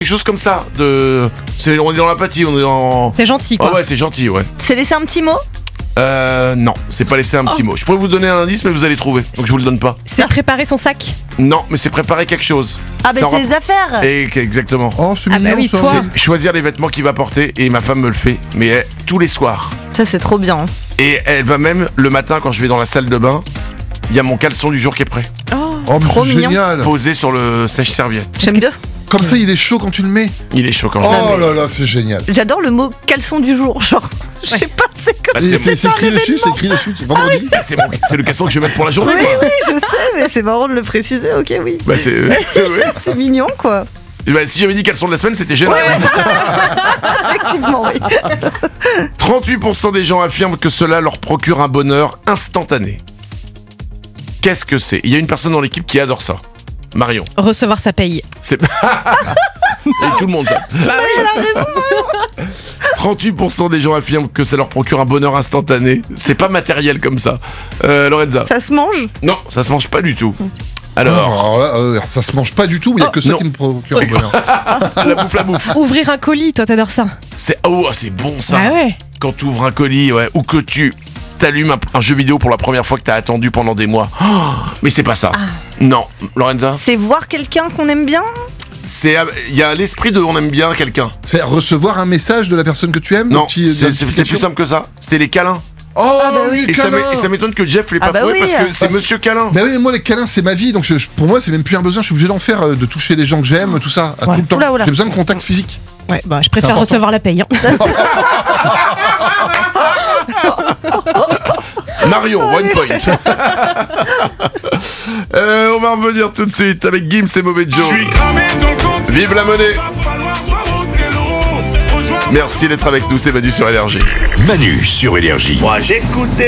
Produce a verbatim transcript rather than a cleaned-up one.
chose comme ça. De... C'est... On est dans l'apathie, on est dans... C'est gentil, quoi. Ah ouais, c'est gentil, ouais. C'est laisser un petit mot? Euh, non, c'est pas laisser un petit Oh. mot. Je pourrais vous donner un indice, mais vous allez trouver. Donc je vous le donne pas. C'est préparer son sac. Non, mais c'est préparer quelque chose. Ah, bah C'est en c'est rap- les affaires. Et exactement. Oh, c'est Ah bah mignon oui, ça. toi. C'est choisir les vêtements qu'il va porter et ma femme me le fait, mais elle, tous les soirs. Ça, c'est trop bien. Et elle va même le matin quand je vais dans la salle de bain, il y a mon caleçon du jour qui est prêt, Oh. Oh, mais Trop c'est mignon. génial. posé sur le sèche-serviette. J'aime bien. Comme ça, il est chaud quand tu le mets. Il est choquant. Oh là là, c'est génial. J'adore le mot caleçon du jour. Genre, je sais pas, c'est comme Bah, Et c'est c'est c'est un écrit dessus, événement. c'est écrit dessus, c'est vendredi. Ah, c'est, mon- c'est le caleçon que je vais mettre pour la journée. Oui, quoi. oui, je sais, mais c'est marrant de le préciser. Ok, oui. Bah, c'est... ouais. C'est mignon, quoi. Et bah, si j'avais dit caleçon de la semaine, c'était gênant. Effectivement, oui. trente-huit pour cent des gens affirment que cela leur procure un bonheur instantané. Qu'est-ce que c'est? Il y a une personne dans l'équipe qui adore ça. Marion. Recevoir sa paye. C'est... Et tout le monde ça. trente-huit pour cent des gens affirment que ça leur procure un bonheur instantané. C'est pas matériel comme ça. Euh, Lorenza. Ça se mange? Non, ça se mange pas du tout. Alors, Alors, là, euh, ça se mange pas du tout, il y a Oh, que ça non. qui me procure le bonheur. la bouffe, la bouffe. Ouvrir un colis, toi t'adores ça. C'est... Oh, c'est bon ça. Ah ouais. Quand tu ouvres un colis, ouais, ou que tu t'allumes un, un jeu vidéo pour la première fois que t'as attendu pendant des mois. Oh, mais c'est pas ça. Non, Lorenza. C'est voir quelqu'un qu'on aime bien? C'est, il y a l'esprit de on aime bien quelqu'un. C'est recevoir un message de la personne que tu aimes. Non, un petit- c'est, une c'est, c'est notification. plus simple que ça. C'était les câlins. Oh, Ah bah oui. les Et ça, câlins. m'é- et ça m'étonne que Jeff l'ait Ah pas bah trouvé oui. parce que c'est Parce- Monsieur Câlin. Bah oui, mais moi les câlins c'est ma vie, donc je- je- pour moi c'est même plus un besoin, je suis obligé d'en faire, euh, de toucher les gens que j'aime, tout ça, à Ouais. tout le temps. Oula, oula. J'ai besoin de contact physique. Ouais, bah je préfère important. recevoir la paye. Hein. Marion, one point. Euh, on va revenir tout de suite avec Gims et Mauvais Joe. Vive la monnaie. Merci d'être avec nous, c'est Manu sur Énergie. Manu sur Énergie. Moi j'écoutais